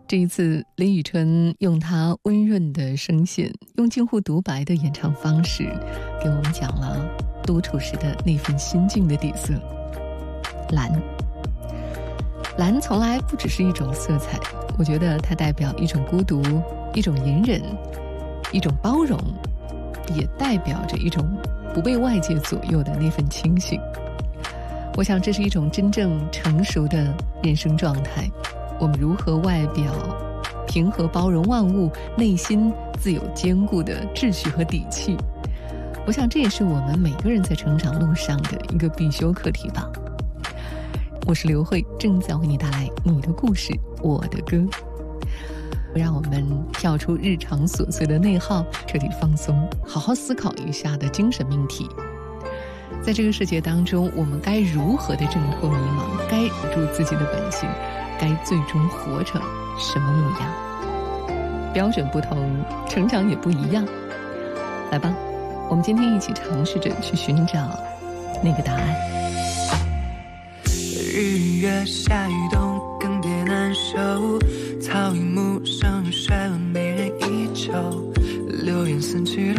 这一次，林宇春用她温润的声线，用近乎独白的演唱方式，给我们讲了独处时的那份心境的底色。蓝，蓝从来不只是一种色彩，我觉得它代表一种孤独，一种隐忍，一种包容，也代表着一种不被外界左右的那份清醒。我想这是一种真正成熟的人生状态。我们如何外表平和包容万物，内心自有坚固的秩序和底气？我想这也是我们每个人在成长路上的一个必修课题吧。我是刘慧，正在为你带来你的故事，我的歌。让我们跳出日常琐碎的内耗，彻底放松，好好思考一下的精神命题。在这个世界当中，我们该如何的挣脱迷茫，该守住自己的本性，该最终活成什么模样？标准不同，成长也不一样。来吧，我们今天一起尝试着去寻找那个答案。 日月下雨冬，更迭难收，草影木生，衰文没人依旧，流言四去了